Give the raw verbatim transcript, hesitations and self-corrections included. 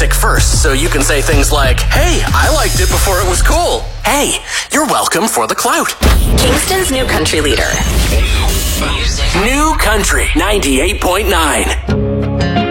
music first so you can say things like, hey, I liked it before it was cool. Hey, you're welcome for the clout. Kingston's new country leader. New Country ninety-eight point nine.